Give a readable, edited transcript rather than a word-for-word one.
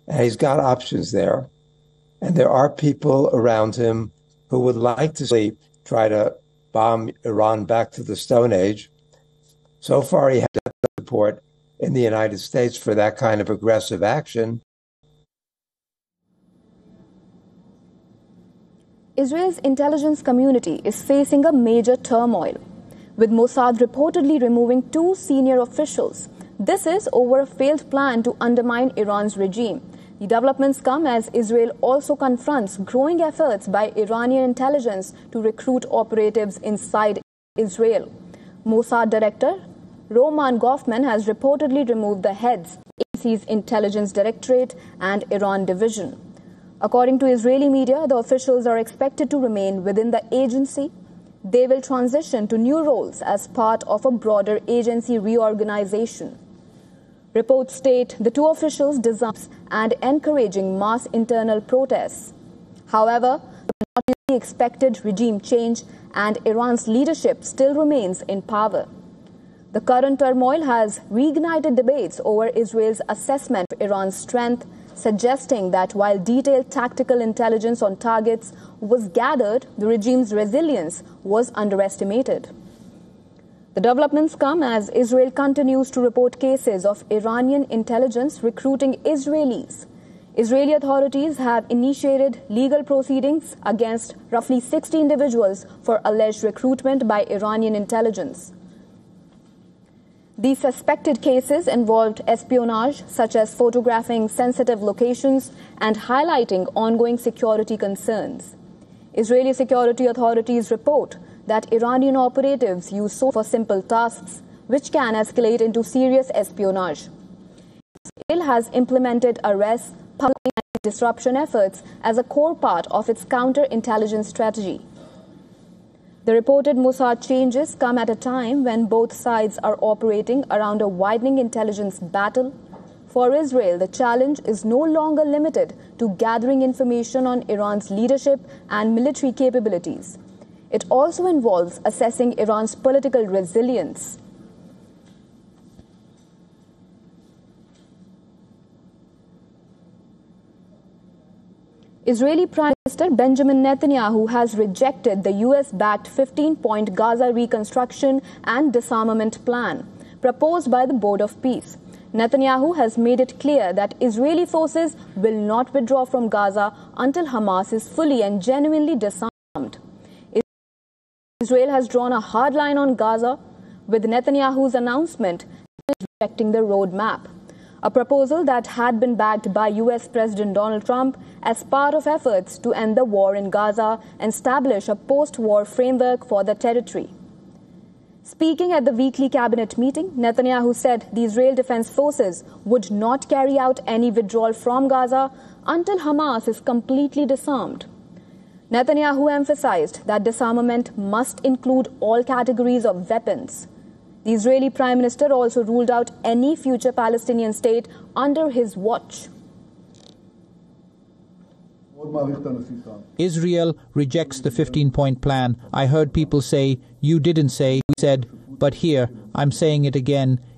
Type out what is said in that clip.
and he's got options there. And there are people around him who would like to try to bomb Iran back to the Stone Age. So far, he has support in the United States for that kind of aggressive action. Israel's intelligence community is facing a major turmoil, with Mossad reportedly removing 2 senior officials. This is over a failed plan to undermine Iran's regime. The developments come as Israel also confronts growing efforts by Iranian intelligence to recruit operatives inside Israel. Mossad director Roman Goffman has reportedly removed the heads of the agency's intelligence directorate and Iran division. According to Israeli media, the officials are expected to remain within the agency. They will transition to new roles as part of a broader agency reorganization. Reports state the 2 officials designed and encouraging mass internal protests. However, the expected regime change and Iran's leadership still remains in power. The current turmoil has reignited debates over Israel's assessment of Iran's strength, suggesting that while detailed tactical intelligence on targets was gathered, the regime's resilience was underestimated. The developments come as Israel continues to report cases of Iranian intelligence recruiting Israelis. Israeli authorities have initiated legal proceedings against roughly 60 individuals for alleged recruitment by Iranian intelligence. These suspected cases involved espionage, such as photographing sensitive locations and highlighting ongoing security concerns. Israeli security authorities report that Iranian operatives use so for simple tasks, which can escalate into serious espionage. Israel has implemented arrests, public and disruption efforts as a core part of its counterintelligence strategy. The reported Mossad changes come at a time when both sides are operating around a widening intelligence battle. For Israel, the challenge is no longer limited to gathering information on Iran's leadership and military capabilities. It also involves assessing Iran's political resilience. Israeli Prime Minister Benjamin Netanyahu has rejected the US-backed 15-point Gaza reconstruction and disarmament plan proposed by the Board of Peace. Netanyahu has made it clear that Israeli forces will not withdraw from Gaza until Hamas is fully and genuinely disarmed. Israel has drawn a hard line on Gaza, with Netanyahu's announcement rejecting the roadmap, a proposal that had been backed by US President Donald Trump as part of efforts to end the war in Gaza and establish a post-war framework for the territory. Speaking at the weekly cabinet meeting, Netanyahu said the Israel Defense Forces would not carry out any withdrawal from Gaza until Hamas is completely disarmed. Netanyahu emphasized that disarmament must include all categories of weapons. The Israeli Prime Minister also ruled out any future Palestinian state under his watch. Israel rejects the 15-point plan. I heard people say, "You didn't say," we said, but here, I'm saying it again.